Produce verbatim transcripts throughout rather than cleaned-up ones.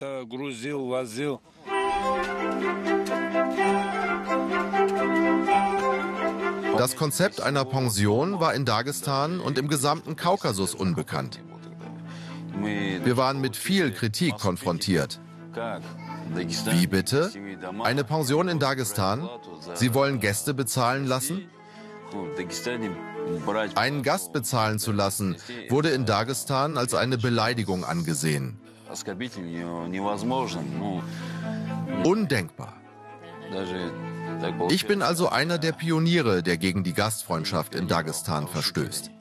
Das Konzept einer Pension war in Dagestan und im gesamten Kaukasus unbekannt. Wir waren mit viel Kritik konfrontiert. Wie bitte? Eine Pension in Dagestan? Sie wollen Gäste bezahlen lassen? Einen Gast bezahlen zu lassen, wurde in Dagestan als eine Beleidigung angesehen. Undenkbar. Ich bin also einer der Pioniere, der gegen die Gastfreundschaft in Dagestan verstößt.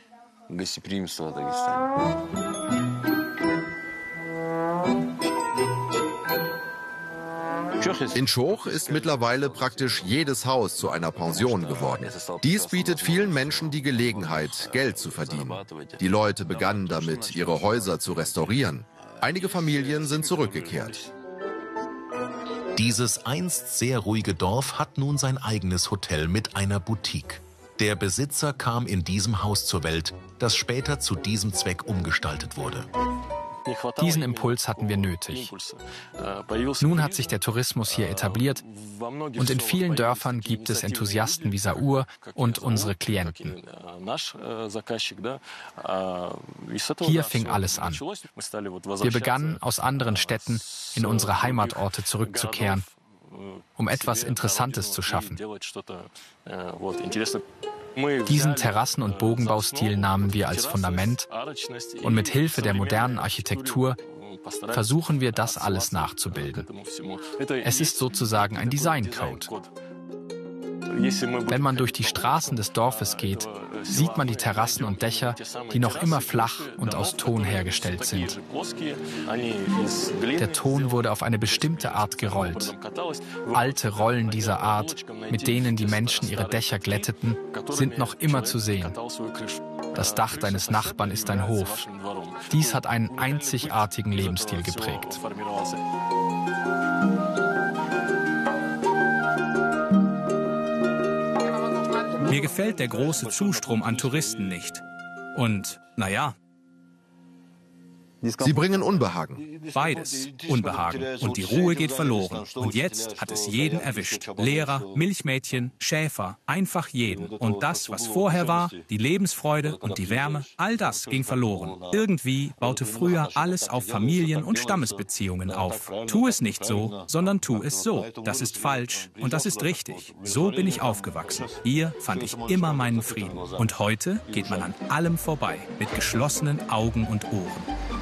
In Schoch ist mittlerweile praktisch jedes Haus zu einer Pension geworden. Dies bietet vielen Menschen die Gelegenheit, Geld zu verdienen. Die Leute begannen damit, ihre Häuser zu restaurieren. Einige Familien sind zurückgekehrt. Dieses einst sehr ruhige Dorf hat nun sein eigenes Hotel mit einer Boutique. Der Besitzer kam in diesem Haus zur Welt, das später zu diesem Zweck umgestaltet wurde. Diesen Impuls hatten wir nötig. Nun hat sich der Tourismus hier etabliert und in vielen Dörfern gibt es Enthusiasten wie Saur und unsere Klienten. Hier fing alles an. Wir begannen, aus anderen Städten in unsere Heimatorte zurückzukehren, um etwas Interessantes zu schaffen. Diesen Terrassen- und Bogenbaustil nahmen wir als Fundament und mit Hilfe der modernen Architektur versuchen wir, das alles nachzubilden. Es ist sozusagen ein Designcode. Wenn man durch die Straßen des Dorfes geht, sieht man die Terrassen und Dächer, die noch immer flach und aus Ton hergestellt sind. Der Ton wurde auf eine bestimmte Art gerollt. Alte Rollen dieser Art, mit denen die Menschen ihre Dächer glätteten, sind noch immer zu sehen. Das Dach deines Nachbarn ist ein Hof. Dies hat einen einzigartigen Lebensstil geprägt. Mir gefällt der große Zustrom an Touristen nicht. Und, naja. Sie bringen Unbehagen. Beides. Unbehagen. Und die Ruhe geht verloren. Und jetzt hat es jeden erwischt. Lehrer, Milchmädchen, Schäfer, einfach jeden. Und das, was vorher war, die Lebensfreude und die Wärme, all das ging verloren. Irgendwie baute früher alles auf Familien- und Stammesbeziehungen auf. Tu es nicht so, sondern tu es so. Das ist falsch und das ist richtig. So bin ich aufgewachsen. Hier fand ich immer meinen Frieden. Und heute geht man an allem vorbei, mit geschlossenen Augen und Ohren.